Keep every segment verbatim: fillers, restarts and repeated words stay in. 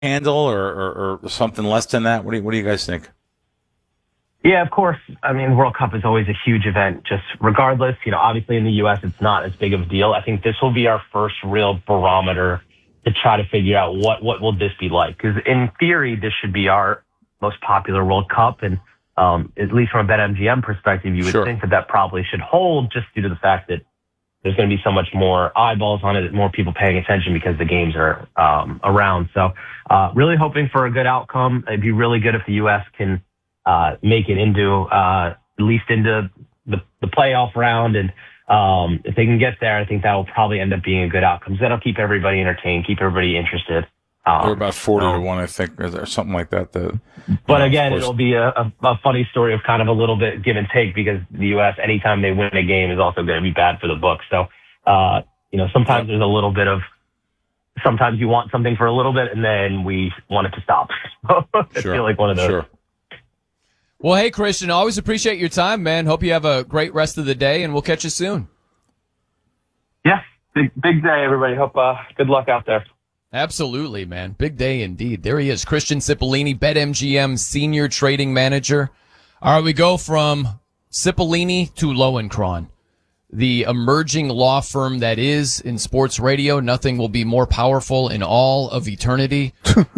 handle, or, or, or something less than that? What do you, what do you guys think? Yeah, of course. I mean, World Cup is always a huge event, just regardless. You know, obviously in the U S, it's not as big of a deal. I think this will be our first real barometer to try to figure out what, what will this be like. Because in theory, this should be our most popular World Cup. And um, at least from a BetMGM perspective, you would Sure. think that that probably should hold just due to the fact that there's going to be so much more eyeballs on it, more people paying attention because the games are um, around. So uh, really hoping for a good outcome. It'd be really good if the U S can uh, make it into uh, at least into the, the playoff round. And um, if they can get there, I think that will probably end up being a good outcome. So that'll keep everybody entertained, keep everybody interested. Um, They're about forty so, to one, I think, or something like that. The, but know, again, it'll be a, a, a funny story of kind of a little bit give and take, because the U S, anytime they win a game, is also going to be bad for the book. So, uh, you know, sometimes there's a little bit of, sometimes you want something for a little bit, and then we want it to stop. I Sure. feel like one of those. Sure. Well, hey, Christian, always appreciate your time, man. Hope you have a great rest of the day, and we'll catch you soon. Yeah, big big day, everybody. Hope uh, good luck out there. Absolutely, man. Big day indeed. There he is, Christian Cipollini, BetMGM Senior Trading Manager. All right, we go from Cipollini to Lowenkron, the emerging law firm that is in sports radio. Nothing will be more powerful in all of eternity.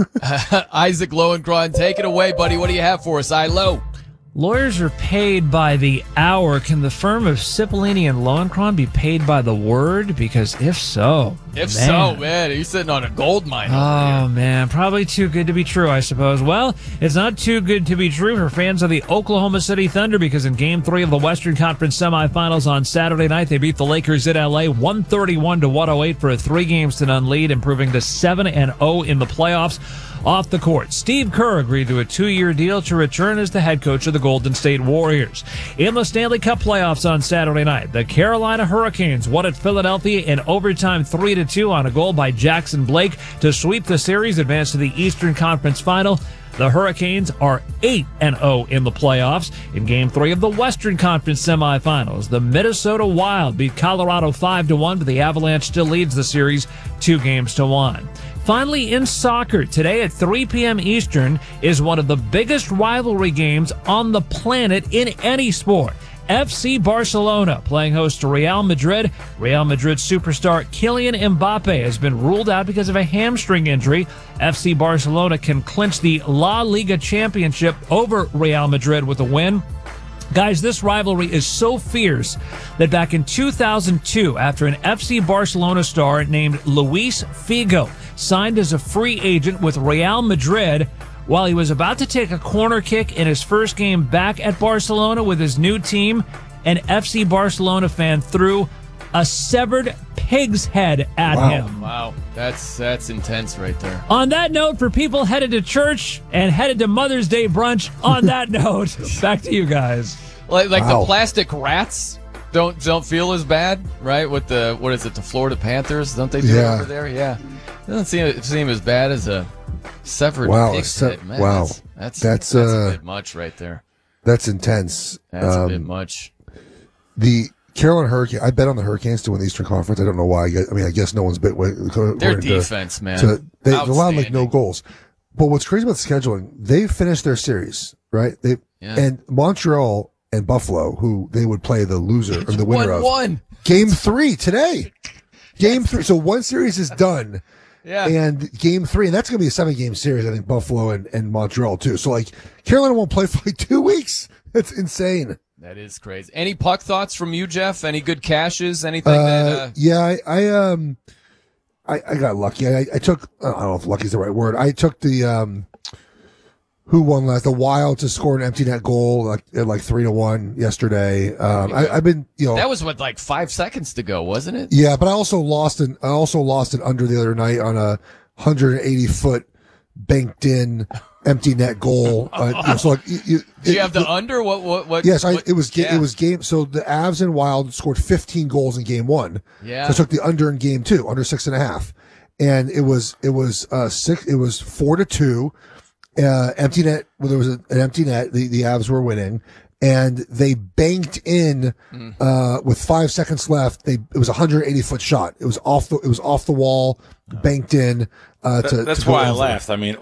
Isaac Lowenkron, take it away, buddy. What do you have for us? I Lo. Lawyers are paid by the hour. Can the firm of Cipollini and Lowenkron be paid by the word? Because if so, If man. so, man, he's sitting on a gold mine over Oh, here. man, probably too good to be true, I suppose. Well, it's not too good to be true for fans of the Oklahoma City Thunder, because in Game three of the Western Conference semifinals on Saturday night, they beat the Lakers in L A one thirty-one to one oh eight for a three games to none lead, improving to seven and oh in the playoffs. Off the court, Steve Kerr agreed to a two-year deal to return as the head coach of the Golden State Warriors. In the Stanley Cup playoffs on Saturday night, the Carolina Hurricanes won at Philadelphia in overtime three to two on a goal by Jackson Blake to sweep the series, advance to the Eastern Conference Final. The Hurricanes are eight and oh in the playoffs. In Game three of the Western Conference semifinals, the Minnesota Wild beat Colorado five to one, but the Avalanche still leads the series two games to one. Finally, in soccer, today at three p.m. Eastern is one of the biggest rivalry games on the planet in any sport. F C Barcelona playing host to Real Madrid. Real Madrid superstar Kylian Mbappe has been ruled out because of a hamstring injury. F C Barcelona can clinch the La Liga championship over Real Madrid with a win. Guys, this rivalry is so fierce that back in two thousand two, after an F C Barcelona star named Luis Figo signed as a free agent with Real Madrid, while he was about to take a corner kick in his first game back at Barcelona with his new team, an F C Barcelona fan threw a severed pig's head at Wow. him. Wow, that's that's intense right there. On that note, for people headed to church and headed to Mother's Day brunch, on that note, back to you guys. Like, like Wow. the plastic rats don't don't feel as bad, right? With the what is it, the Florida Panthers? Don't they do Yeah. it over there? Yeah, doesn't seem seem as bad as a severed Wow, a pig's se- head. Man, wow. that's that's, That's, that's uh, a bit much right there. That's intense. That's a bit Um, much. the Carolina Hurricane. I bet on the Hurricanes to win the Eastern Conference. I don't know why. I guess- I mean, I guess no one's bet. Their defense, man, To, they allowed like no Outstanding. goals. But what's crazy about the scheduling, they finished their series, right? They Yeah. and Montreal and Buffalo, who they would play the loser or the winner One of. one. Game three today. Game three. So one series is done. Yeah. And game three, and that's going to be a seven game series, I think, Buffalo and, and Montreal too. So like Carolina won't play for like two weeks. That's insane. That is crazy. Any puck thoughts from you, Jeff? Any good cashes? Anything Uh, that? Uh, yeah, I, I, um, I, I got lucky. I, I took, I don't know if lucky is the right word. I took the, um, who won last? The Wild to score an empty net goal like at like three to one yesterday. Um, I, I've been, you know, that was with like five seconds to go, wasn't it? yeah, but I also lost an, I also lost an under the other night on a one hundred eighty foot banked in empty net goal. Uh, you know, so like, you, you, Do you it- have the under? What? What? What? Yes, I, what- it was ga- yeah. it was game. So the Avs and Wild scored fifteen goals in game one. Yeah. So I took the under in game two, under six and a half, and it was it was uh six. It was four to two. Uh, empty net. Well, there was a, an empty net. The the Avs were winning, and they banked in uh, with five seconds left. They it was a one hundred eighty foot shot. It was off the it was off the wall, banked in. Uh, to, That's to go why I over. laughed. I mean,